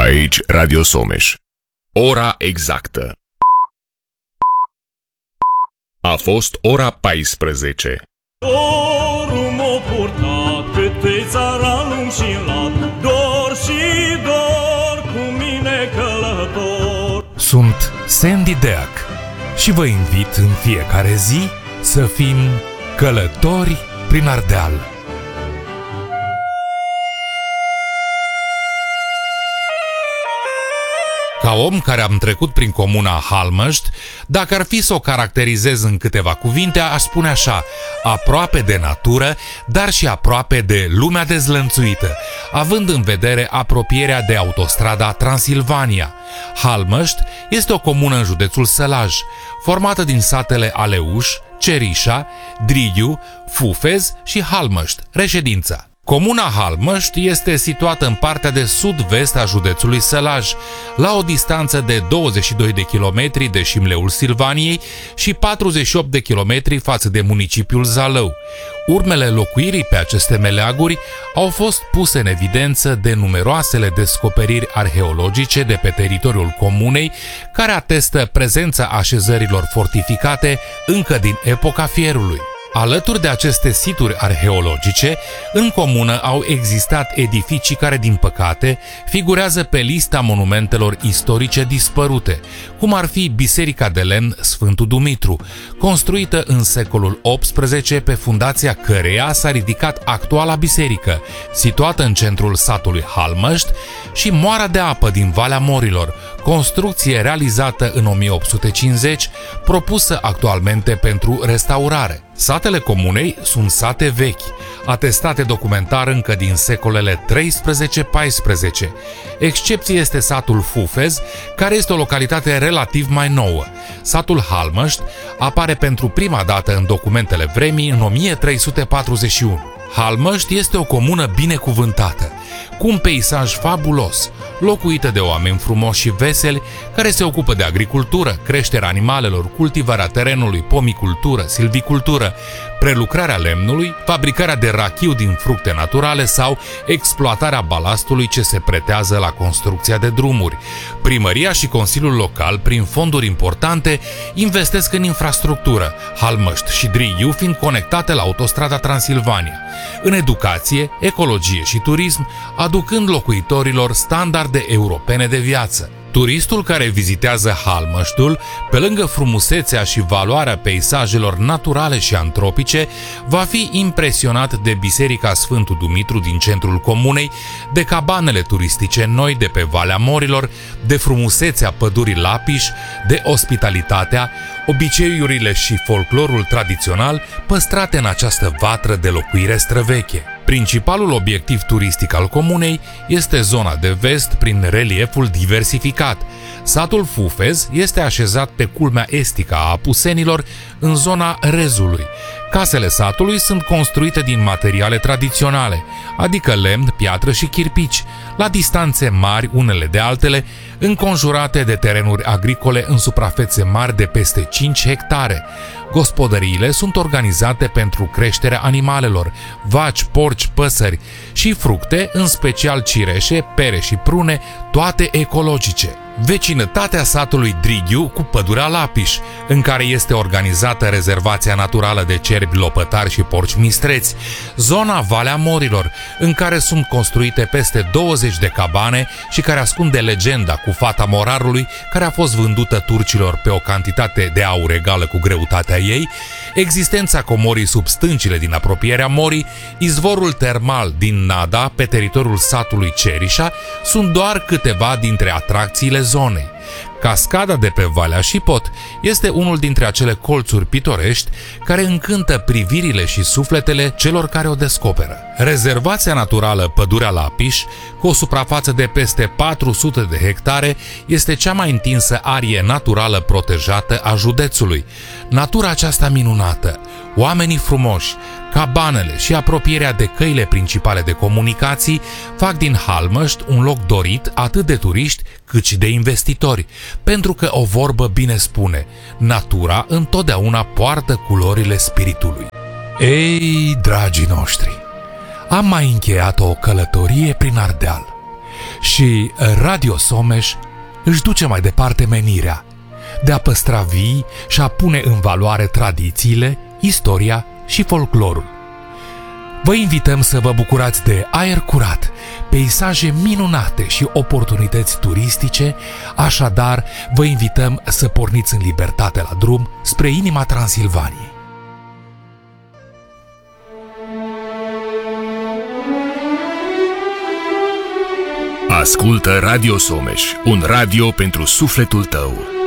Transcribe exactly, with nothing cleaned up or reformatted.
Aici Radio Someș. Ora exactă. A fost ora paisprezece. Dorul m-a purtat câte țara lung și lat, dor și dor cu mine călător. Sunt Sandy Deac și vă invit în fiecare zi să fim călători prin Ardeal. Ca om care am trecut prin comuna Halmăști, dacă ar fi să o caracterizez în câteva cuvinte, aș spune așa: aproape de natură, dar și aproape de lumea dezlănțuită, având în vedere apropierea de autostrada Transilvania. Halmăști este o comună în județul Sălaj, formată din satele Aleuș, Cerișa, Drigiu, Fufez și Halmăști, reședința. Comuna Halmăști este situată în partea de sud-vest a județului Sălaj, la o distanță de douăzeci și doi de kilometri de șimleul Silvaniei și patruzeci și opt de kilometri față de municipiul Zalău. Urmele locuirii pe aceste meleaguri au fost puse în evidență de numeroasele descoperiri arheologice de pe teritoriul comunei, care atestă prezența așezărilor fortificate încă din epoca fierului. Alături de aceste situri arheologice, în comună au existat edificii care, din păcate, figurează pe lista monumentelor istorice dispărute, cum ar fi Biserica de lemn Sfântul Dumitru, construită în secolul optsprezece, pe fundația căreia s-a ridicat actuala biserică, situată în centrul satului Halmăști, și Moara de apă din Valea Morilor, construcție realizată în o mie opt sute cincizeci, propusă actualmente pentru restaurare. Satele comunei sunt sate vechi, atestate documentar încă din secolele treisprezece paisprezece. Excepție este satul Fufez, care este o localitate relativ mai nouă. Satul Halmăști apare pentru prima dată în documentele vremii în o mie trei sute patruzeci și unu. Halmăști este o comună binecuvântată, cu un peisaj fabulos, locuită de oameni frumoși și veseli, care se ocupă de agricultură, creșterea animalelor, cultivarea terenului, pomicultură, silvicultură, prelucrarea lemnului, fabricarea de rachiu din fructe naturale sau exploatarea balastului ce se pretează la construcția de drumuri. Primăria și Consiliul Local, prin fonduri importante, investesc în infrastructură, Halmăști și Drigiu fiind conectate la autostrada Transilvania, în educație, ecologie și turism, aducând locuitorilor standarde europene de viață. Turistul care vizitează Halmăștiul, pe lângă frumusețea și valoarea peisajelor naturale și antropice, va fi impresionat de Biserica Sfântul Dumitru din centrul comunei, de cabanele turistice noi de pe Valea Morilor, de frumusețea pădurii Lapiș, de ospitalitatea, obiceiurile și folclorul tradițional păstrate în această vatră de locuire străveche. Principalul obiectiv turistic al comunei este zona de vest prin relieful diversificat. Satul Fufez este așezat pe culmea estică a Apusenilor, în zona Rezului. Casele satului sunt construite din materiale tradiționale, adică lemn, piatră și chirpici, la distanțe mari unele de altele, înconjurate de terenuri agricole în suprafețe mari de peste cinci hectare. Gospodăriile sunt organizate pentru creșterea animalelor, vaci, porci, păsări și fructe, în special cireșe, pere și prune, toate ecologice. Vecinătatea satului Drigiu cu pădurea Lapiș, în care este organizată rezervația naturală de cerbi lopătari și porci mistreți, zona Valea Morilor, în care sunt construite peste douăzeci de cabane și care ascunde legenda cu fata morarului care a fost vândută turcilor pe o cantitate de aur egală cu greutatea ei, existența comorii sub stâncile din apropierea morii, izvorul termal din Nada pe teritoriul satului Cerișa sunt doar câteva dintre atracțiile zonei. Cascada de pe Valea Șipot este unul dintre acele colțuri pitorești care încântă privirile și sufletele celor care o descoperă. Rezervația naturală Pădurea Lapiș, cu o suprafață de peste patru sute de hectare, este cea mai întinsă arie naturală protejată a județului. Natura aceasta minunată, oamenii frumoși, cabanele și apropierea de căile principale de comunicații fac din Halmăști un loc dorit atât de turiști cât și de investitori, pentru că o vorbă bine spune: natura întotdeauna poartă culorile spiritului. Ei, dragii noștri, am mai încheiat o călătorie prin Ardeal Și Radio Someș își duce mai departe menirea de a păstra vii și a pune în valoare tradițiile, istoria și folclorul. Vă invităm să vă bucurați de aer curat, peisaje minunate și oportunități turistice, așadar vă invităm să porniți în libertate la drum spre inima Transilvaniei. Ascultă Radio Someș, un radio pentru sufletul tău.